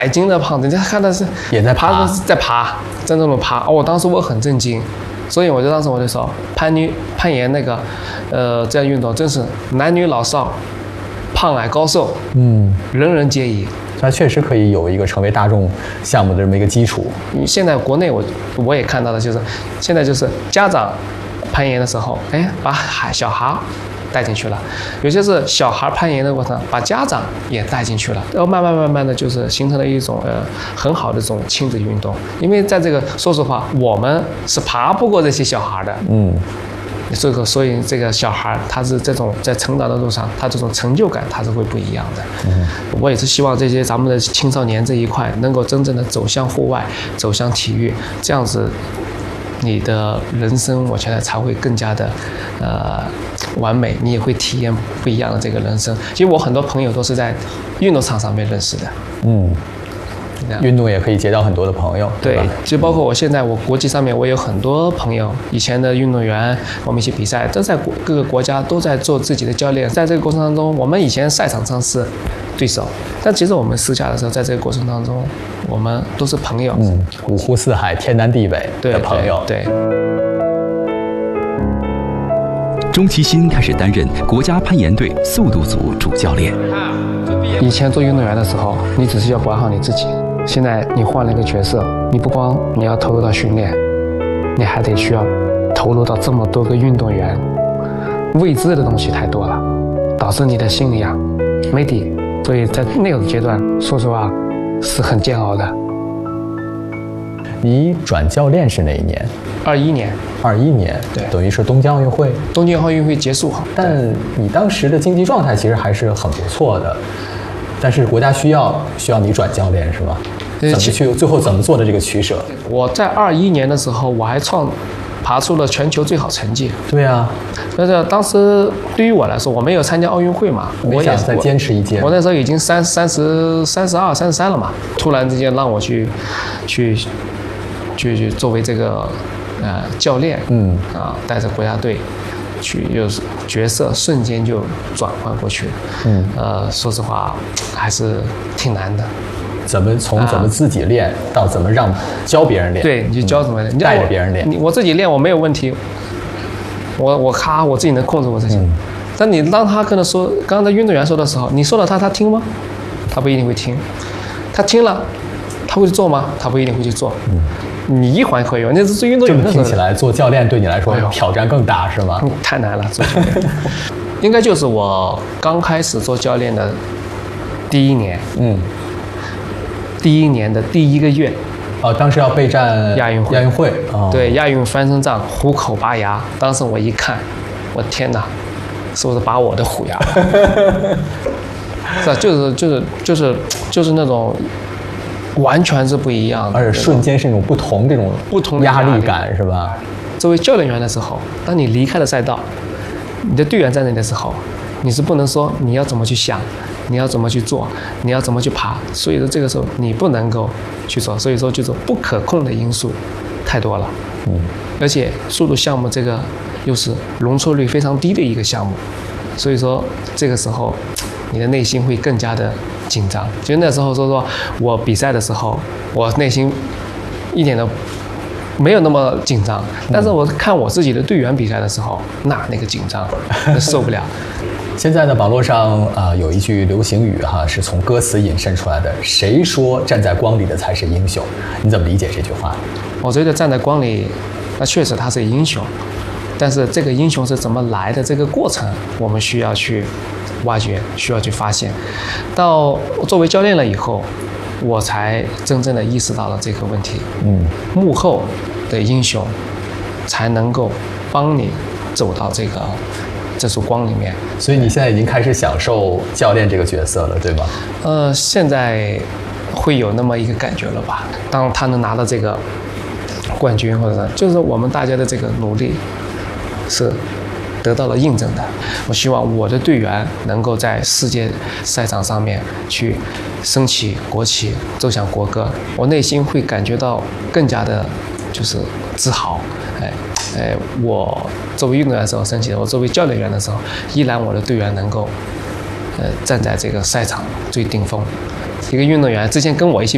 100斤的胖子，人家看的是也在爬， 在那种爬。哦，当时我很震惊，所以当时我就说，攀岩那个，这样运动真是男女老少，胖矮高瘦，人人皆宜。 它确实可以有一个成为大众项目的这么一个基础。 现在国内我也看到的就是，现在就是家长攀岩的时候，把小孩带进去了，有些是小孩攀岩的过程，把家长也带进去了，然后慢慢的就是形成了一种很好的这种亲子运动。因为在这个说实话，我们是爬不过这些小孩的，所以这个小孩他是这种在成长的路上，他这种成就感他是会不一样的。我也是希望这些咱们的青少年这一块能够真正的走向户外，走向体育，这样子你的人生我觉得才会更加的完美，你也会体验不一样的这个人生。其实我很多朋友都是在运动场上面认识的。 运动也可以结交很多的朋友， 对，就包括我现在国际上面我有很多朋友，以前的运动员，我们一起比赛，都在各个国家都在做自己的教练。在这个过程当中，我们以前赛场上是对手，但其实我们私下的时候，在这个过程当中，我们都是朋友。 五湖四海、天南地北的朋友。 对。 钟其新开始担任国家攀岩队速度组主教练。 以前做运动员的时候，你只是要管好你自己。现在你换了一个角色，你不光你要投入到训练，你还得需要投入到这么多个运动员，未知的东西太多了，导致你的心里没底。所以在那个阶段，说实话是很煎熬的。 你转教练是哪一年 ？21年。 21年， 对， 等于是东京奥运会。 东京奥运会结束后， 但你当时的经济状态其实还是很不错的。但是国家需要你转教练是吗？最后怎么做的这个取舍？ 我在21年的时候，我还爬出了全球最好成绩。 对啊， 但是当时对于我来说，我没有参加奥运会嘛， 我想再坚持一届。 我那时候已经32、33了嘛，突然之间让我去作为这个教练，带着国家队。就是角色瞬间就转换过去，说实话还是挺难的。 怎么自己练到怎么让教别人练？ 对，你就教怎么练， 带着别人练。 我自己练我没有问题，我自己能控制我自己。但你让他跟他说，刚刚的运动员说的时候，你说了他听吗？他不一定会听。他听了，他会做吗？他不一定会去做。你一环扣一环，那是运动员的时候。 听起来做教练对你来说挑战更大是吗？ 太难了，做教练。应该就是我刚开始做教练的第1年，第1年的第1个月。 当时要备战亚运会。 对，亚运翻身仗，虎口拔牙。当时我一看，我天哪，是不是把我的虎牙了？是吧？就是那种。完全是不一样的， 而且瞬间是那种不同的压力感，是吧？ 作为教练员的时候，当你离开了赛道，你的队员在那里的时候，你是不能说你要怎么去想，你要怎么去做，你要怎么去爬。所以说这个时候你不能够去做，所以说就是不可控的因素太多了。而且速度项目这个又是容错率非常低的一个项目，所以说这个时候你的内心会更加的紧张。其实那时候说我比赛的时候，我内心一点都没有那么紧张，但是我看我自己的队员比赛的时候，那个紧张，那受不了。 现在呢，网络上有一句流行语是从歌词引申出来的，谁说站在光里的才是英雄？你怎么理解这句话？ 我觉得站在光里，那确实他是英雄，但是这个英雄是怎么来的，这个过程我们需要去挖掘，需要去发现。到作为教练了以后，我才真正的意识到了这个问题。幕后的英雄才能够帮你走到这束光里面。 所以你现在已经开始享受教练这个角色了，对吧？ 现在会有那么一个感觉了吧？当他能拿到这个冠军，或者是就是我们大家的这个努力是得到了印证的。我希望我的队员能够在世界赛场上面去升起国旗，奏响国歌，我内心会感觉到更加的就是自豪。我作为运动员的时候升起，我作为教练员的时候，依然我的队员能够站在这个赛场最顶峰。一个运动员之前跟我一起